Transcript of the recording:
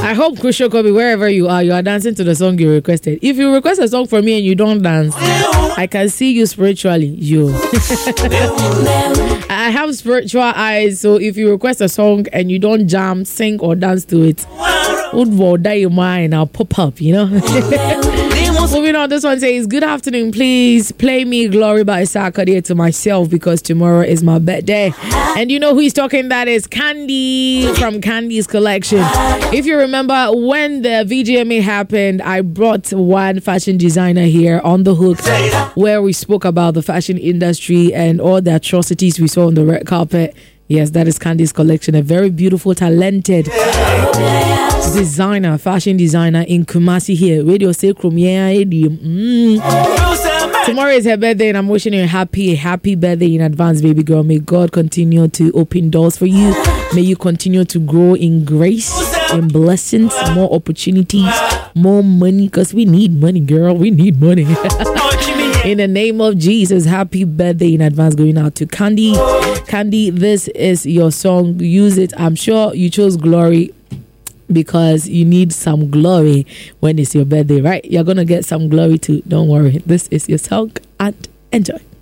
I hope Kusho Kobe, wherever you are dancing to the song you requested. If you request a song for me and you don't dance, I can see you spiritually. You. I have spiritual eyes, so if you request a song and you don't jam, sing, or dance to it, would die your mind. I'll pop up, you know. Moving on, this one says, good afternoon, please play me Glory by Sarkodie to myself because tomorrow is my birthday. And you know who he's talking, that is Candy from Candy's collection. If you remember when the VGMA happened, I brought one fashion designer here on the hook where we spoke about the fashion industry and all the atrocities we saw on the red carpet. Yes, that is Candy's collection, a very beautiful, talented designer, fashion designer in Kumasi here. Radio Sacrum, Tomorrow is her birthday and I'm wishing you a happy birthday in advance, baby girl. May God continue to open doors for you. May you continue to grow in grace, in blessings, more opportunities, more money, because we need money, girl. We need money. In the name of Jesus, happy birthday in advance going out to Candy. Candy, this is your song. Use it. I'm sure you chose Glory because you need some glory when it's your birthday, right? You're going to get some glory too. Don't worry. This is your song and enjoy.